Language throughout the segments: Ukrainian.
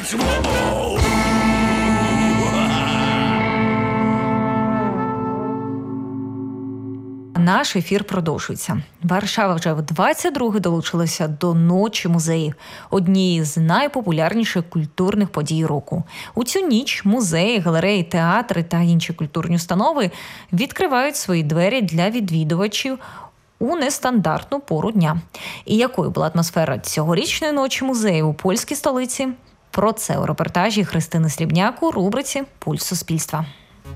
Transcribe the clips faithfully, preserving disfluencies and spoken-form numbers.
Наш ефір продовжується. Варшава вже в двадцять друге долучилася до Ночі музеїв, однієї з найпопулярніших культурних подій року. У цю ніч музеї, галереї, театри та інші культурні установи відкривають свої двері для відвідувачів у нестандартну пору дня. І якою була атмосфера цьогорічної Ночі музеїв у польській столиці? Про це у репортажі Христини Срібняк у рубриці «Пульс суспільства».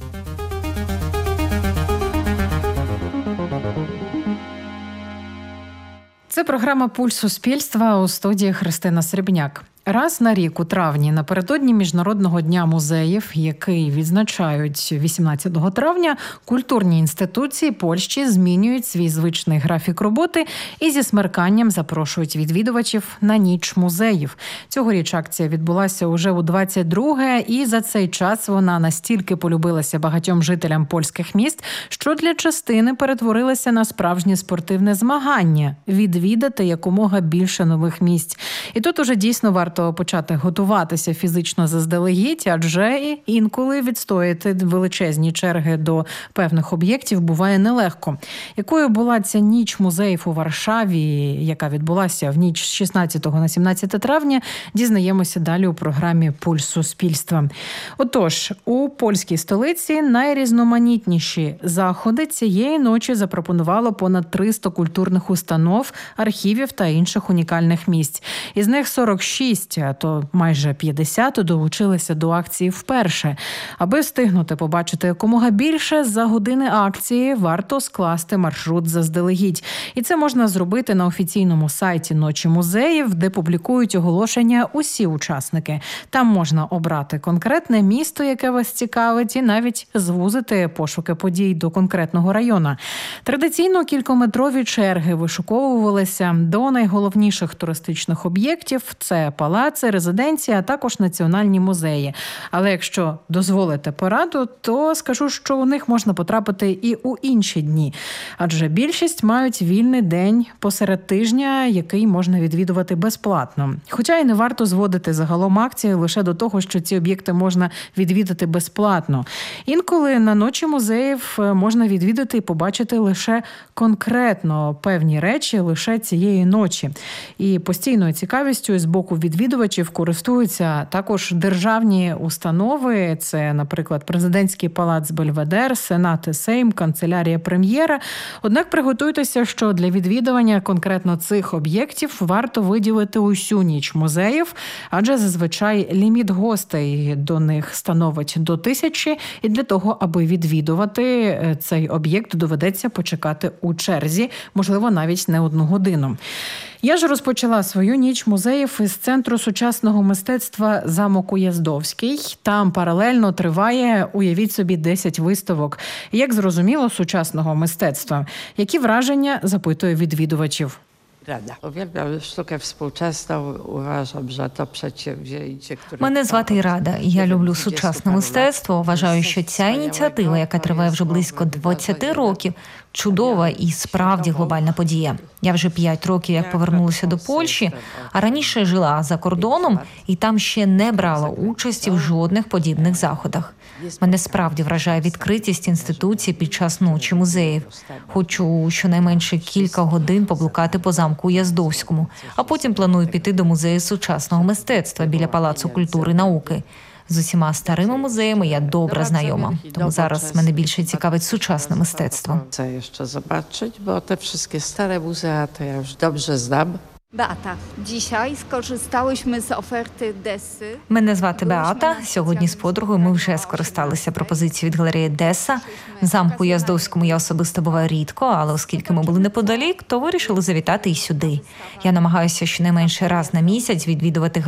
Це програма «Пульс суспільства», у студії Христина Срібняк. Раз на рік у травні, напередодні Міжнародного дня музеїв, який відзначають вісімнадцятого травня, культурні інституції Польщі змінюють свій звичний графік роботи і зі смерканням запрошують відвідувачів на ніч музеїв. Цьогоріч акція відбулася уже у двадцять друге, і за цей час вона настільки полюбилася багатьом жителям польських міст, що для частини перетворилася на справжнє спортивне змагання – відвідати якомога більше нових місць. І тут уже дійсно варто почати готуватися фізично заздалегідь, адже інколи відстояти величезні черги до певних об'єктів буває нелегко. Якою була ця ніч музеїв у Варшаві, яка відбулася в ніч з шістнадцятого на сімнадцяте травня, дізнаємося далі у програмі «Пульс суспільства». Отож, у польській столиці найрізноманітніші заходи цієї ночі запропонувало понад триста культурних установ, архівів та інших унікальних місць. Із них сорок шість, а то майже п'ятдесят долучилися до акції вперше. Аби встигнути побачити якомога більше, за години акції варто скласти маршрут заздалегідь. І це можна зробити на офіційному сайті Ночі музеїв, де публікують оголошення усі учасники. Там можна обрати конкретне місто, яке вас цікавить, і навіть звузити пошуки подій до конкретного району. Традиційно кількометрові черги вишуковувалися до найголовніших туристичних об'єктів – це палаци, резиденції, а також національні музеї. Але якщо дозволите пораду, то скажу, що у них можна потрапити і у інші дні. Адже більшість мають вільний день посеред тижня, який можна відвідувати безплатно. Хоча і не варто зводити загалом акції лише до того, що ці об'єкти можна відвідати безплатно. Інколи на Ночі музеїв можна відвідати і побачити лише конкретно певні речі лише цієї ночі. І постійною цікавістю з боку відвідувачів користуються також державні установи. Це, наприклад, Президентський палац Бельведер, Сенат і Сейм, канцелярія прем'єра. Однак приготуйтеся, що для відвідування конкретно цих об'єктів варто виділити усю ніч музеїв, адже зазвичай ліміт гостей до них становить до тисячі, і для того, аби відвідувати цей об'єкт, доведеться почекати у черзі, можливо, навіть не одну годину. Я ж розпочала свою ніч музеїв із Центру сучасного мистецтва «Замок Уяздовський». Там паралельно триває, уявіть собі, десять виставок. Як зрозуміло, сучасного мистецтва. Які враження, запитує відвідувачів. Rada. Uwielbiam sztukę współczesną. Uważam, że to przedsięwzięcie, które... Мене звати Рада. Я люблю сучасне мистецтво. Вважаю, що ця ініціатива, яка триває вже близько двадцять років, чудова і справді глобальна подія. Я вже п'ять років як повернулася до Польщі, а раніше жила за кордоном і там ще не брала участі в жодних подібних заходах. Мене справді вражає відкритість інституції під час Ночі музеїв. Хочу щонайменше кілька годин поблукати по замку Уяздовському, а потім планую піти до музею сучасного мистецтва біля Палацу культури і науки. З усіма старими музеями я добре знайома, тому зараз мене більше цікавить сучасне мистецтво. Chcę jeszcze zobaczyć, bo te wszystkie stare muzea to ja już dobrze znam. Beata, dzisiaj skorzystałyśmy z oferty Desy. Мене звати Беата. Сьогодні з подругою ми вже скористалися пропозицією від галереї Деса. В замку Уяздовському я особисто буваю рідко, але оскільки ми були неподалік, то вирішили завітати і сюди. Я намагаюся щонайменше раз на місяць відвідувати